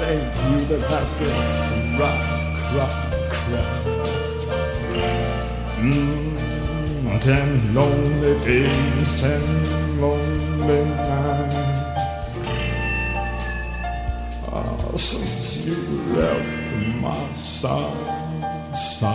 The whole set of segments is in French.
thank you that has to rock. 10 lonely days, 10 lonely nights, since you left my side.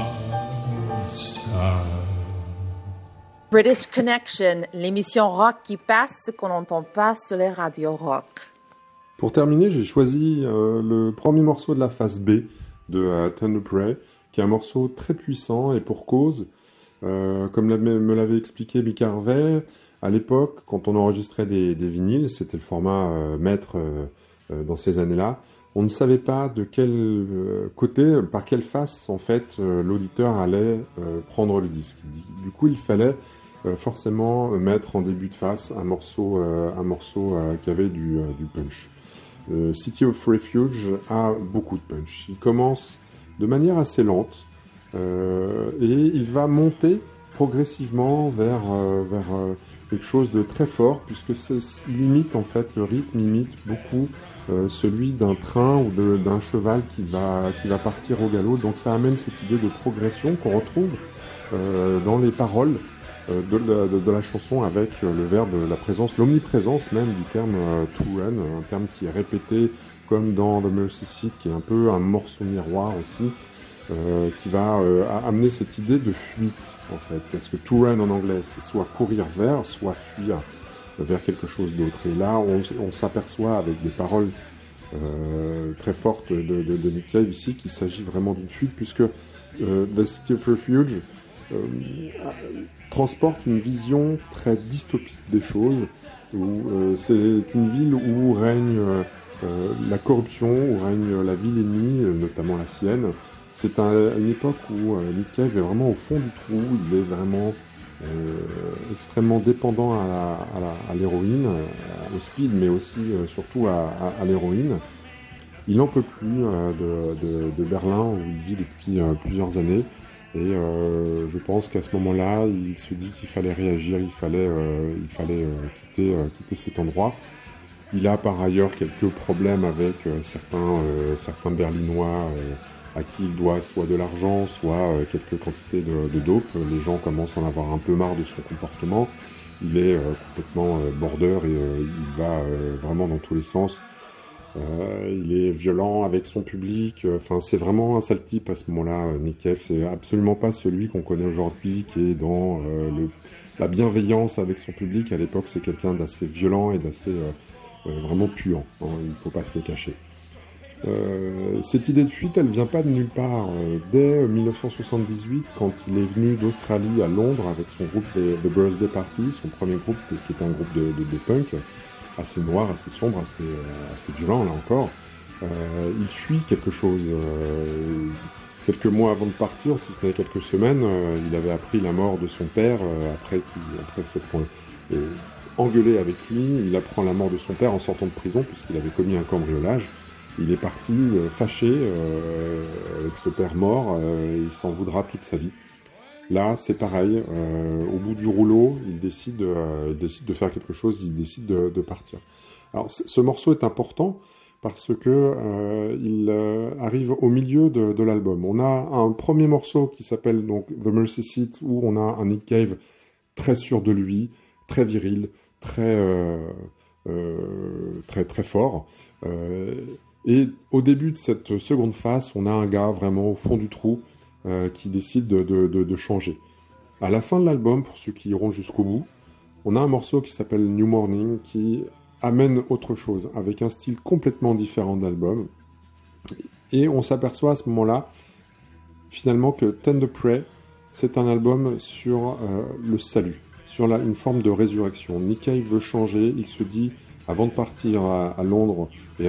British Connection, l'émission rock qui passe ce qu'on n'entend pas sur les radios rock. Pour terminer, j'ai choisi le premier morceau de la phase B de Tender Prey, qui est un morceau très puissant et pour cause. Comme me l'avait expliqué Mick Harvey, à l'époque, quand on enregistrait des vinyles, c'était le format maître dans ces années-là, on ne savait pas de quel côté, par quelle face, en fait, l'auditeur allait prendre le disque. Du coup, il fallait forcément mettre en début de face un morceau qui avait du punch. City of Refuge a beaucoup de punch. Il commence de manière assez lente et il va monter progressivement vers quelque chose de très fort, puisque il imite en fait, le rythme imite beaucoup celui d'un train ou d'un cheval qui va partir au galop. Donc ça amène cette idée de progression qu'on retrouve dans les paroles de la chanson, avec le verbe, la présence, l'omniprésence même du terme to run, un terme qui est répété comme dans The Mercy Seat, qui est un peu un morceau miroir aussi, qui va amener cette idée de fuite en fait, parce que to run en anglais c'est soit courir vers, soit fuir vers quelque chose d'autre. Et là on s'aperçoit avec des paroles très fortes de Nick Cave ici qu'il s'agit vraiment d'une fuite, puisque The City of Refuge transporte une vision très dystopique des choses, où c'est une ville où règne la corruption, où règne la ville ennemie, notamment la sienne. C'est une époque où Nick Cave est vraiment au fond du trou, il est vraiment extrêmement dépendant à l'héroïne, au speed, mais aussi surtout à l'héroïne. Il n'en peut plus de Berlin, où il vit depuis plusieurs années. Et je pense qu'à ce moment-là, il se dit qu'il fallait réagir, il fallait quitter cet endroit. Il a par ailleurs quelques problèmes avec certains Berlinois à qui il doit soit de l'argent, soit quelques quantités de dope. Les gens commencent à en avoir un peu marre de son comportement. Il est complètement border et il va vraiment dans tous les sens. Il est violent avec son public, c'est vraiment un sale type à ce moment-là. Nick Cave, c'est absolument pas celui qu'on connaît aujourd'hui, qui est dans la bienveillance avec son public. À l'époque, c'est quelqu'un d'assez violent et d'assez vraiment puant, hein, il faut pas se le cacher. Cette idée de fuite, elle vient pas de nulle part. Dès 1978, quand il est venu d'Australie à Londres avec son groupe The Birthday Party, son premier groupe qui était un groupe de punk, assez noir, assez sombre, assez violent là encore, il fuit quelque chose. Quelques mois avant de partir, si ce n'est quelques semaines, il avait appris la mort de son père, après s'être engueulé avec lui. Il apprend la mort de son père en sortant de prison, puisqu'il avait commis un cambriolage. Il est parti fâché avec ce père mort, il s'en voudra toute sa vie. Là, c'est pareil, au bout du rouleau, il décide de faire quelque chose, il décide de partir. Alors, ce morceau est important parce que il arrive au milieu de l'album. On a un premier morceau qui s'appelle donc The Mercy Seat, où on a un Nick Cave très sûr de lui, très viril, très fort. Et au début de cette seconde phase, on a un gars vraiment au fond du trou qui décide de changer. À la fin de l'album, pour ceux qui iront jusqu'au bout, on a un morceau qui s'appelle New Morning, qui amène autre chose, avec un style complètement différent de l'album. Et on s'aperçoit à ce moment-là, finalement, que Tender Prey, c'est un album sur le salut, sur une forme de résurrection. Nick Cave veut changer, il se dit, avant de partir à Londres et